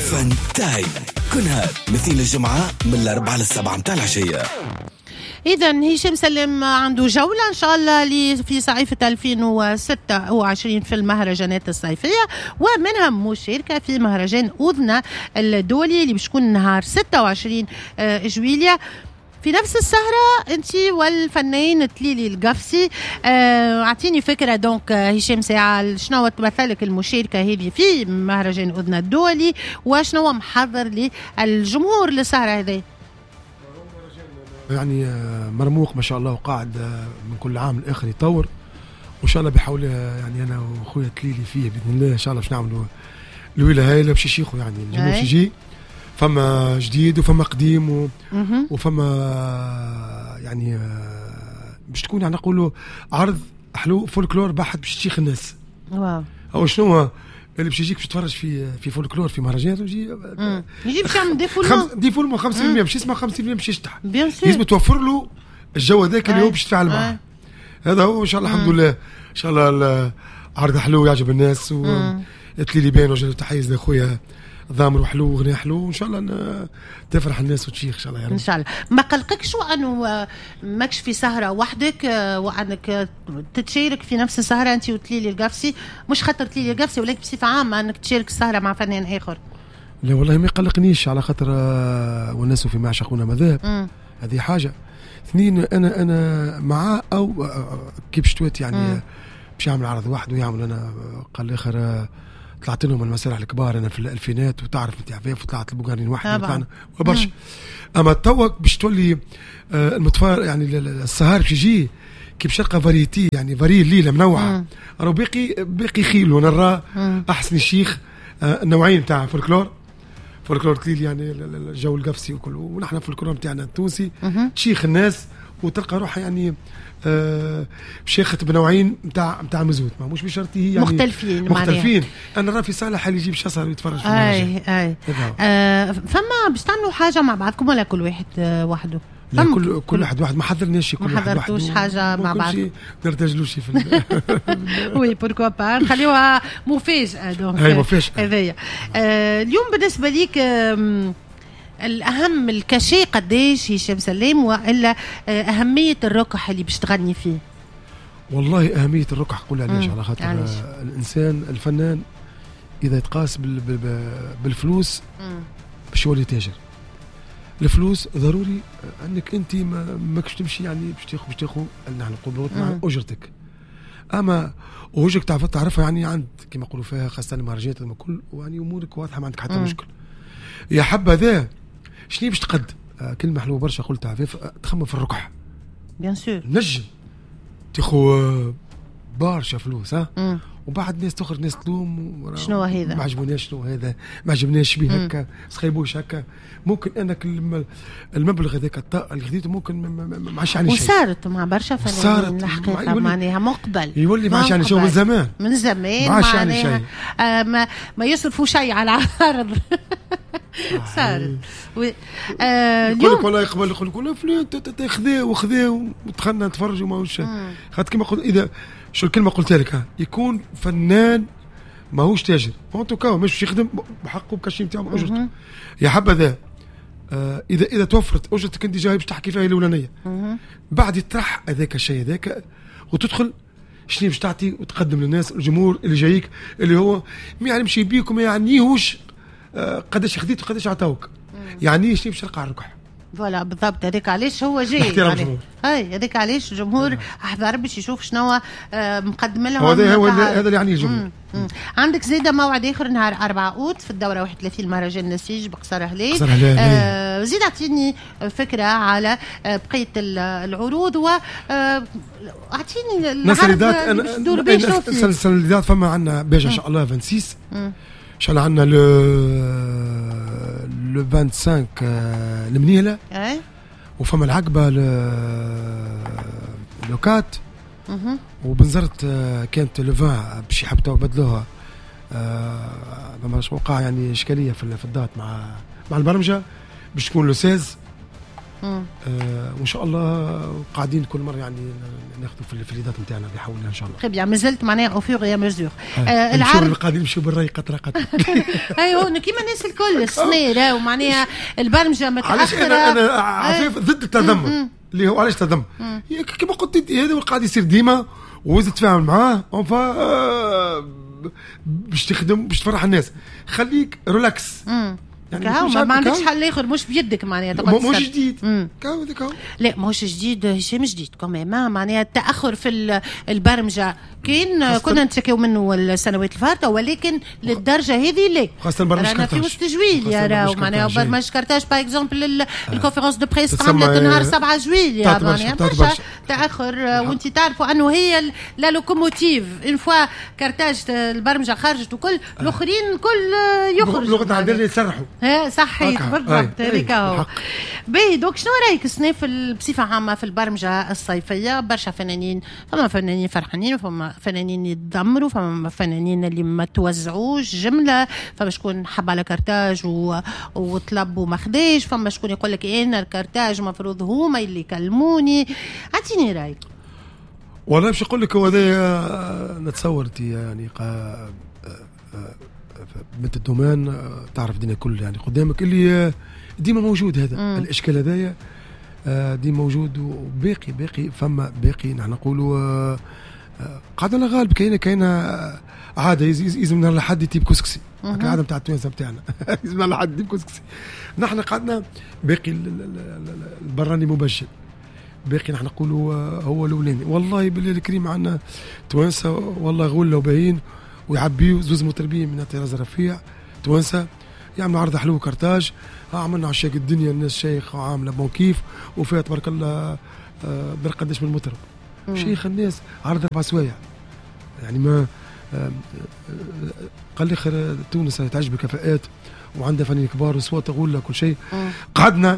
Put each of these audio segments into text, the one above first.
فن تايم كلها مثل الجمعة من 4 ل7 متاع العشية. إذن هشام سلام عنده جولة إن شاء الله في صيفة 2026 في المهرجانات الصيفية، ومنها مشاركة في مهرجان أذنة الدولي اللي بيكون نهار 26 جويلية. في نفس السهرة أنت والفنان تليلي القفسي. أعطيني فكرة دونك هشام ساعة، شنو تمثلك المشاركة هذه في مهرجان أذنة الدولي، وشنو محضر للجمهور للسهرة هذه؟ يعني مرموق ما شاء الله، وقاعد من كل عام الآخر يطور، وإن شاء الله بحاول يعني أنا وأخويا تليلي فيه بإذن الله إن شاء الله باش نعملوا الويلة هاي باش يشيخوا يعني الجمهور يجي، فما جديد وفما قديم وفما يعني باش تكون يعني نقولوا عرض حلو فولكلور بحث باش تشيخ الناس. واو. أو شنو اللي باش يجيك باش تتفرج في فولكلور في مهرجانات ويجي باش يعمل ديفولمون 5% باش يسمع 50% باش يشطح، لازم توفر له الجو هذاك اللي هو باش يتفاعل معه. هذا هو ان شاء الله. الحمد لله ان شاء الله العرض حلو يعجب الناس، وتلي بان وجه تحيز لاخويا ضامر وحلو وغني حلو، وان شاء الله تفرح الناس وتشيخ ان شاء الله. ان شاء الله. ما قلقكش انه ماكش في سهره وحدك وانك تتشارك في نفس السهره انت وتليلي القفسي، مش خاطر تليلي القفسي ولكن بصفه عامه انك تشارك السهره مع فنان اخر؟ لا والله ما يقلقنيش، على خاطر والناس في معشقونا مذاهب، هذه حاجه. اثنين انا معاه او كيف شتوت يعني باش يعمل عرض واحد ويعمل. انا قال الاخر طلعت لهم المسارح الكبار انا في الألفينات، وتعرف انت عفاف، وطلعت البوغانين واحد طلعنا وبرشا. اما توك باش تولي المتفار يعني السهار باش يجي كيف شرقه فاريتي يعني فاري الليله منوعه. راه باقي خيل ونرى احسن الشيخ النوعين تاع فولكلور تليل يعني الجو القفسي وكل، ونحن فولكلور نتاعنا التونسي تشيخ الناس وتلقى روحها يعني شيخة بنوعين نتاع مزود، ما مش بشرط هي يعني مختلفين. انا راه في صالح اللي يجيب شصر ويتفرج في اي فما باش تعملوا حاجه مع بعضكم ولا كل واحد وحده؟ لا كل واحد ما حضرناش، كل واحد حضرتوش حاجه مع بعض، نرتجلوش في وي بوركوا با نخليوها مفاجاه. دونك اي مفاجاه هذيا. اليوم بالنسبه ليك الأهم الكاشي قديش هشام سلام، وإلا أهمية الركح اللي باش تغني فيه؟ والله أهمية الركح قولها ليش؟ على خاطر الإنسان الفنان إذا يتقاس بالفلوس باش يولي تاجر. الفلوس ضروري أنك أنت ماكش تمشي يعني باش تاخذ نحن نقولوا مع أجرتك، أما أجرتك تعرفها يعني عند كما يقولوا فيها خاصة المهرجانات الكل، ويعني أمورك واضحة ما عندك حتى مشكل. يا حبذا شنو باش تقدم؟ كلمة حلوة برشا قلتها عفاف، تخمم في الركح بيان سور، نجم تاخو برشا فلوس وبعد ناس تخرج ناس تلوم شنو هذا ما عجبوناش، شنو هذا ما عجبناش بيه هكا سخيبوش هكا. ممكن انك المبلغ هذاك اللي خديته ممكن ما عادش يعني شيء، وصارت مع برشا فنانين الحقيقه معناها مقبل يولي ما عادش يعني شيء من زمان ما عادش يعني شيء، ما يصرفوا شيء على العرض. صارت اليوم والله يقبل يقول فلان خذا ودخلنا نتفرجوا ما وش خاطر كما قلت. اذا شو الكلمه قلت لك يكون فنان ماهوش تاجر انتو كاو مش يخدم بحقه بكاشي نتاعو اجرته. يا حبذا اذا توفرت اجرتك انت جاي باش تحكي فيها الاولانيه، بعد يطرح هذاك الشيء هذاك وتدخل شنو باش تعطي وتقدم للناس الجمهور اللي جايك اللي هو ما يعلمش بيك وما يعنيهوش قداش خديت وقداش عطاوك، يعني شنو باش تلقى الركح. فوالا بالضبط، هذاك علاش هو جاي يعني. هاي هذاك علاش الجمهور احضر باش يشوف شنو مقدم لهم. هذا اللي يعني الجمهور. عندك زيادة موعد اخر نهار 4 أوت في الدوره 31 مهرجان النسيج بقصر هلال. زيد اعطيني فكره على بقيه العروض، و اعطيني العرض السنه اللي فاتت فما عندنا باجا ان شاء الله 26 ان شاء الله عندنا لو 25 المنيله، وفما العقبه لو 4 وبنزرت كانت لو 20 باش يحبطوا يبدلوها. ما وقع يعني اشكاليه في الضغط مع البرمجه باش تكون لو 16 وان شاء الله قاعدين كل مره يعني ناخذوا في الفريدات نتاعنا بحولنا ان شاء الله. طيب ما زلت معناها او فور يا مزور العرض قاعدين نمشيو بالراي قطره ايوه كيما الناس الكل السنه ومعناها البرمجه متاخره. انا عفيف ضد التذمر اللي هو علاش تذمر كيما قلت انت هذا قاعد يصير ديما وزت تفاهم معاه باش تخدم باش تفرح الناس. خليك ريلاكس يعني ما عندكش حل اخر مش بيدك معناها مش جديد كاو ذاك لا ماهوش جديد هشام جديد كمان معناها التاخر في البرمجه كاين كنا نتشكيو منه السنوات الفارطه ولكن للدرجه هذه لا خاصه البرمجه رانا في وسط جويليا راهو معناها برمجه كارتاج باغ اكزومبل الكونفرنس دو بريس تعملت نهار 7 جويليا معناها برشا تاخر وانت تعرفوا انه هي لا لوكوموتيف اون فوا كارتاج البرمجه خرجت وكل الاخرين كل يخرج لغه عندنا يسرحوا صحيح بالضبط هذيك هو باهي. دوك شنو رايك سنة بصفه عامه في البرمجه الصيفيه؟ برشا فنانين، فما فنانين فرحانين، فما فنانين يتدمروا، فما فنانين اللي ما توزعوش جمله، فما شكون حب على كارتاج وطلب وما خداش، فما شكون يقول لك انا الكارتاج مفروض هما اللي يكلموني. اعطيني رايك. والله باش نقول لك هو هذا نتصور انت يعني بنت الدومان تعرف دينا كل يعني قدامك اللي ديما موجود هذا الاشكال هذايا ديما موجود وباقي فما باقي نحن نقولوا قاعدنا غالب كاينه عاده يلزم نهار لحد يتيب كسكسي العاده نتاع التوانسه نتاعنا يلزم نهار لحد يتيب كسكسي. نحن قعدنا باقي البراني مبجل باقي نحن نقولوا هو الاولاني. والله بالله الكريم عندنا توانسه والله غله وباهين ويعبيوا زوز مطربين من طراز رفيع توانسه يعملوا عرض حلو كارتاج. عملنا عشاق الدنيا الناس شيخ وعامله موكيف وفيها تبارك الله بالقداش من مطرب شيخ الناس عرض 4 سوايع يعني ما قال لي خير تونس تعجب الكفاءات وعندها فنانين كبار وصوات غله كل شيء. قعدنا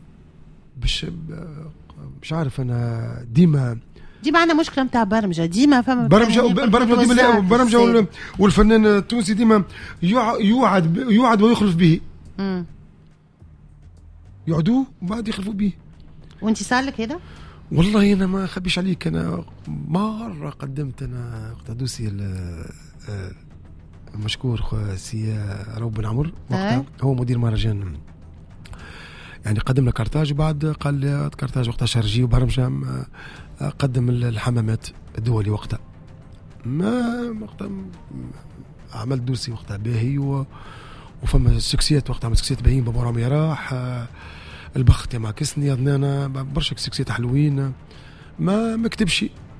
مش عارف انا ديما عندنا مشكله نتاع برمجه ديما فما برمجه والفنان التونسي ديما يوعد ويخلف به يعدوه وبعد يخلفوا به. وانت صار لك هذا؟ والله انا ما اخبيش عليك انا مره قدمت انا قدوسي المشكور سي روب بن عمر وقتها هو مدير مهرجان يعني قدمنا كارتاج وبعد قال لي كارتاج وقتها شارجي وبرمجه قدم الحمامات الدولي وقتها وقتها عملت دوسي وقتها باهي وفما سكسيات وقتها عملت سكسيات باهيين بابا رامي راح البخت يا معكسني انا برشا سكسيات حلوين ما كتبش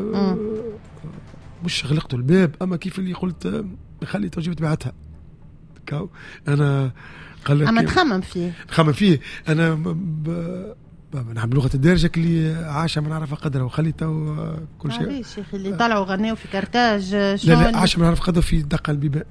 مش غلقت الباب اما كيف اللي قلت خلي توجيه تبعتها انا قال اما تخمم فيه انا نعم لغه الدارجه اللي عاشه ما نعرفها قدره وخليته كل شيء. يا شيخ اللي طلعوا غنيوا في كارتاج لا عاشه ما نعرف قدره في دقه البيبان.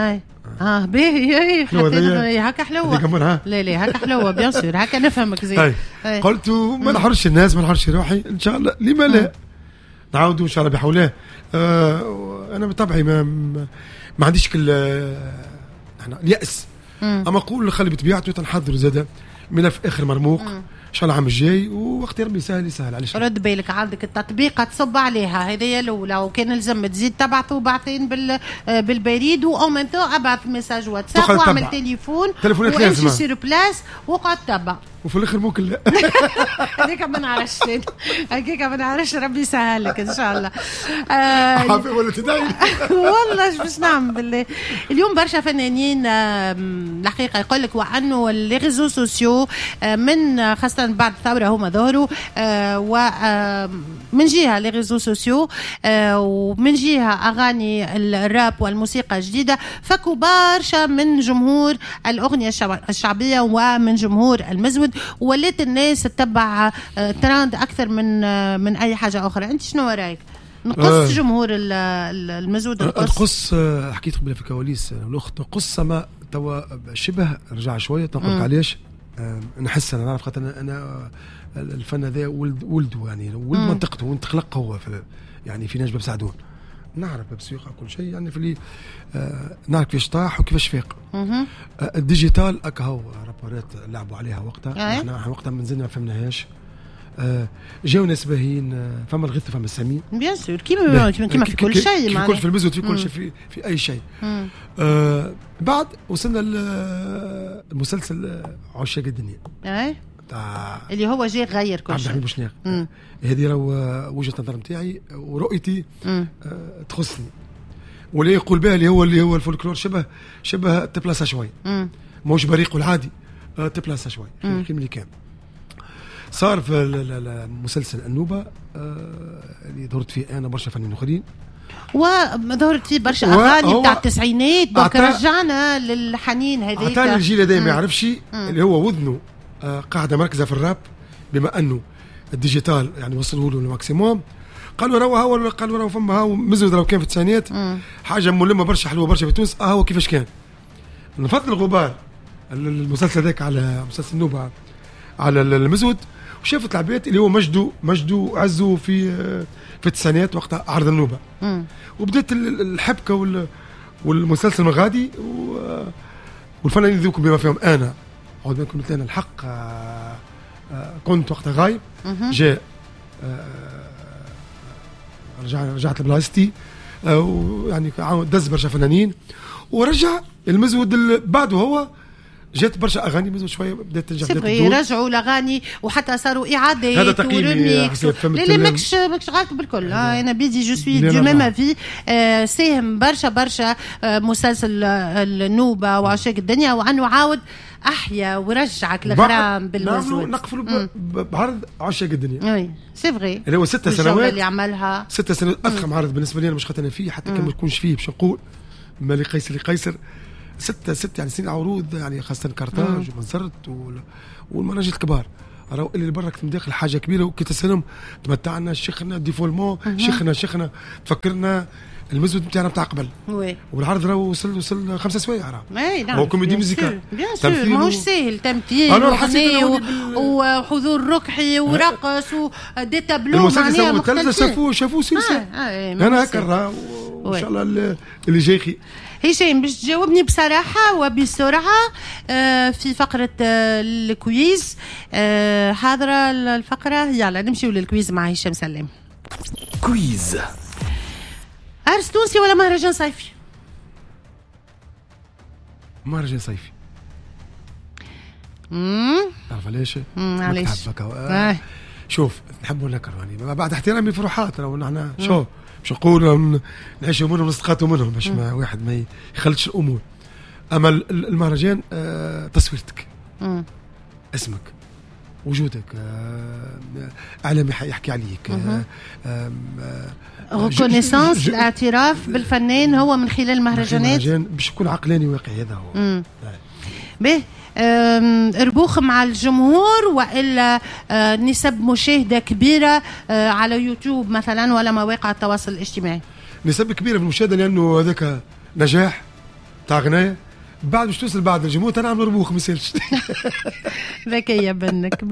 باهي هكا حلوه. لا هكا حلوه بيان سور هكا نفهمك زين. قلت ما نحرش الناس ما نحرش روحي ان شاء الله لما لا نعاودوا ان شاء الله بحولاه. انا بطبعي ما عنديش كل اليأس اما اقول خلي بطبيعته تنحضر زاده ملف اخر مرموق ان شاء الله العام الجاي ووقت ربي يسهل عليش. رد بالك عندك التطبيق تصب عليها هذه الاولى وكان لازم تزيد تبعثوا بعثين بالبريد او ميم طون ابعث ميساج واتساب واعمل تليفون وامشي سير بلاس وقعد تبع وفي الاخر ممكن لا هذيك ما نعرفش هذيك ما نعرفش ربي يسهل لك ان شاء الله. حافظ ولا تدعي والله باش نعمل بالله. اليوم برشا فنانين الحقيقه يقول لك وانه لي ريزو سوسيو من خاصه بعد الثوره هما ظهروا ومن جهه لي ريزو سوسيو ومن جهه اغاني الراب والموسيقى الجديده فكوا برشا من جمهور الاغنيه الشعبيه ومن جمهور المزود ولات الناس تتبع تراند اكثر من اي حاجه اخرى. انت شنو رايك؟ نقص جمهور المزود نقص حكيت قبل في الكواليس الاخت نقص ما توا شبه رجع شويه تنقلك علاش نحس انا نعرف خاطر انا الفن هذا ولده يعني ولد منطقته وانتخلق هو يعني في ناس بسعدون نعرف بسيقة كل شيء يعني في اللي نعرف كيفاش طاح وكيفاش فاق. الديجيتال اكا هو ربي ورات لعبوا عليها وقتها. احنا وقتها منزلنا ما فهمناهاش. جاو ناس باهين، فما الغث فما السمين بيان سور كيما في كل شيء، في كل في المزود، في كل شيء، في اي شيء. بعد وصلنا المسلسل عشاق الدنيا اللي هو جاي غير كل شيء. عبد الحميد بوشناق. هذه راهو وجهة النظر نتاعي ورؤيتي تخصني، واللي يقول بها اللي هو الفولكلور شبه تبلاسا شوي، موش بريق العادي، تبلاسا شوي اللي كان صار في مسلسل النوبة اللي ظهرت فيه أنا برشا فنانين آخرين، وظهرت فيه برشا أغاني بتاع التسعينات. دوك رجعنا للحنين هذيك. عطانا الجيل هذا ما يعرفش اللي هو وذنه قاعدة مركزة في الراب، بما أنه الديجيتال يعني وصلوا له الماكسيموم. قالوا راهو فما هاو مزود راهو كان في التسعينات حاجة ملمة برشا حلوة برشا في تونس. هو كيفاش كان نفضل الغبار المسلسل ذاك على مسلسل النوبة على المزود، وشافت العباد اللي هو مجدو عزو في التسعينات وقتها عرض النوبة. وبدأت الحبكة والمسلسل من غادي، والفنانين ذوكم بما فيهم أنا عود منكم مثل أنا الحق كنت وقتها غايب. جاء رجعت لبلاستي، ويعني دز برشا فنانين ورجع المزود بعده. هو جات برشا اغاني مزود شويه بدات تنجح، رجعوا الاغاني وحتى صاروا اعادات. هذا تقييمي. لا ماكش غلط بالكل. انا بيدي جو سوي دو ميم افي. ساهم برشا مسلسل النوبه وعشاق الدنيا، وانه عاود احيا ورجعك الغرام بالمزود. نقفلوا بعرض عشاق الدنيا. وي سي فغي اللي هو 6 سنوات اللي عملها. 6 سنوات اضخم عرض بالنسبه لي انا، مش خاطر انا فيه حتى كان ما يكونش فيه باش نقول ما لقيصر 6 يعني سنين عروض، يعني خاصة كارتاج ومنزرت والمناجل الكبار. راهو اللي برا كنت داخل حاجة كبيرة، وكي تسلم تمتعنا شيخنا ديفولمون شيخنا تفكرنا المزود نتاعنا بتاع قبل. والعرض راهو وصل 5 سوايع راهو. اي نعم. هو كوميدي ميوزيكال تمثيل، ماهوش ساهل. تمثيل وحضور ركحي ورقص ودي تابلو. المسلسل الثالث شافوه سلسلة. أنا هكا راهو إن شاء الله اللي جاي خير. هشام باش تجاوبني بصراحة وبسرعة في فقرة الكويز. حاضرة الفقرة، يلا نمشيو للكويز مع هشام سلام. كويز. عرس تونسي ولا مهرجان صيفي؟ مهرجان صيفي. تعرف علاش؟ علاش؟ شوف نحبوا نكروا يعني بعد احترامي الفروحات، راهو نحن شو باش نقولوا نعيشوا منهم ونستقاتوا منهم باش ما واحد ما يخلطش الامور. اما المهرجان تصويرتك، اسمك، وجودك، اعلامي يحكي عليك، ريكونيسانس، الاعتراف بالفنان هو من خلال المهرجانات. باش يكون عقلاني واقعي. هذا هو به. ربوخ مع الجمهور وإلا نسب مشاهدة كبيرة على يوتيوب مثلا ولا مواقع التواصل الاجتماعي؟ نسب كبيرة في المشاهدة، لأنه هذاك نجاح تاع غناية. بعد باش توصل بعد الجمهور تنعمل ربوخ مثالش. ذكية بنك.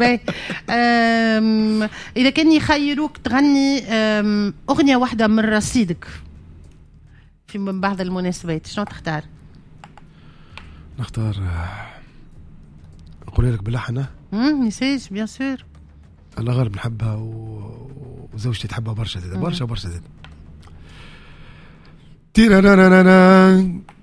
إذا كان يخيروك تغني أغنية واحدة من رصيدك في بعض المناسبات، شنو تختار؟ نختار نقول لك باللحن ميساج بيان سور. الله غالب نحبها وزوجتي تحبها برشا زيادة برشا زيادة. تيرا